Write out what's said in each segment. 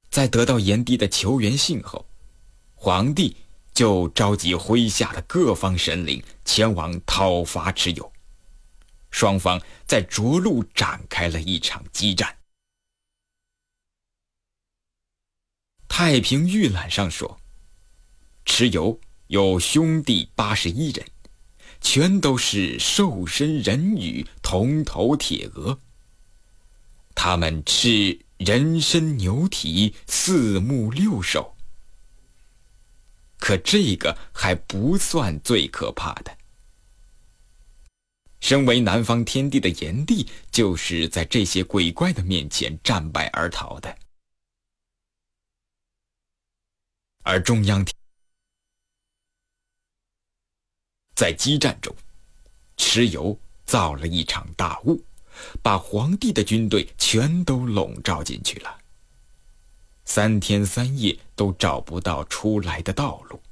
在得到炎帝的求援信后，皇帝就召集麾下的各方神灵前往讨伐蚩尤。双方在涿鹿展开了一场激战。太平御览上说，蚩尤有兄弟81人，全都是兽身人羽，铜头铁额。他们吃人身牛体，4目6手。可这个还不算最可怕的。身为南方天帝的炎帝，就是在这些鬼怪的面前战败而逃的。而中央在激战中，蚩尤造了一场大雾，把皇帝的军队全都笼罩进去了。3天3夜都找不到出来的道路。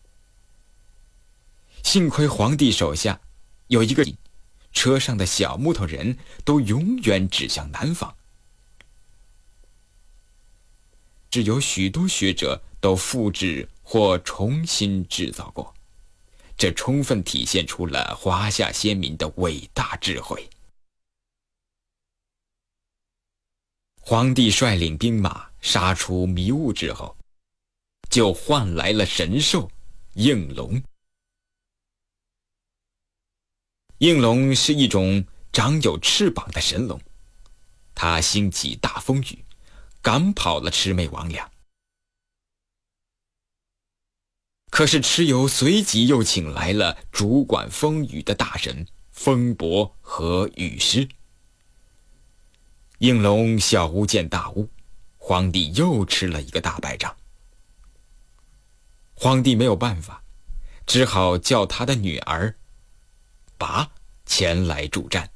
幸亏皇帝手下有一个车上的小木头人都永远指向南方。只有许多学者都复制或重新制造过，这充分体现出了华夏先民的伟大智慧。皇帝率领兵马杀出迷雾之后，就换来了神兽应龙。应龙是一种长有翅膀的神龙，它兴起大风雨，赶跑了魑魅魍魉。可是蚩尤随即又请来了主管风雨的大神风伯和雨师。应龙小巫见大巫，皇帝又吃了一个大败仗。皇帝没有办法，只好叫他的女儿拔前来助战。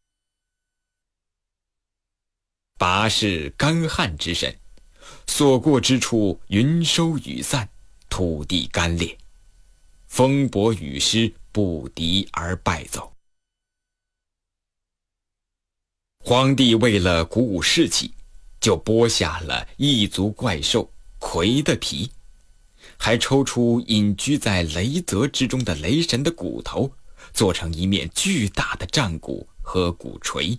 拔是干旱之神，所过之处云收雨散，土地干裂，风伯雨师不敌而败走。皇帝为了鼓舞士气，就剥下了异族怪兽魁的皮，还抽出隐居在雷泽之中的雷神的骨头，做成一面巨大的战鼓和鼓槌。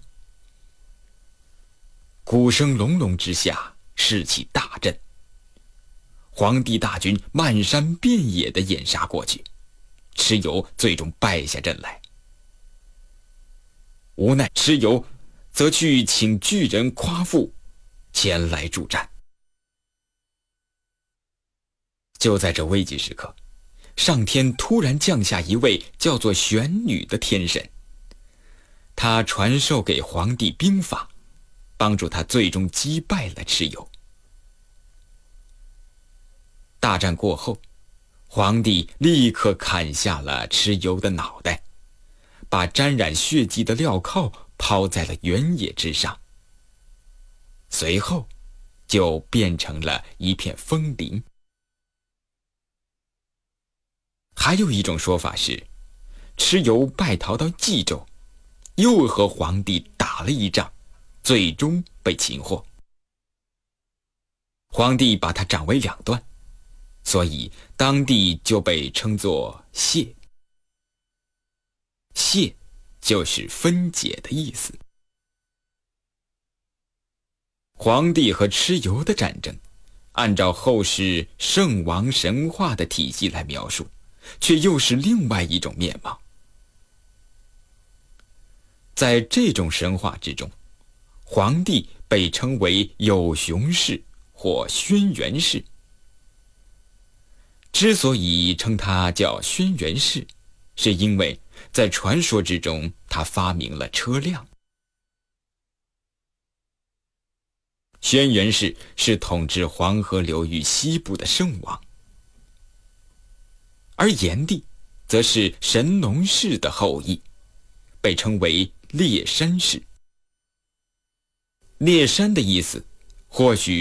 鼓声隆隆之下，士气大振。皇帝大军漫山遍野地掩杀过去，蚩尤最终败下阵来。无奈蚩尤则去请巨人夸父前来助战。就在这危急时刻，上天突然降下一位叫做玄女的天神，她传授给皇帝兵法，帮助他最终击败了蚩尤。大战过后，皇帝立刻砍下了蚩尤的脑袋，把沾染血迹的镣铐抛在了原野之上，随后就变成了一片枫林。还有一种说法是，蚩尤败逃到冀州，又和皇帝打了一仗，最终被擒获。皇帝把他斩为2段，所以当地就被称作解。解就是分解的意思。皇帝和蚩尤的战争，按照后世圣王神话的体系来描述，却又是另外一种面貌。在这种神话之中，皇帝被称为有熊氏或轩辕氏。之所以称他叫轩辕氏，是因为在传说之中他发明了车辆。轩辕氏是统治黄河流域西部的圣王，而炎帝则是神农氏的后裔，被称为烈山氏。烈山的意思或许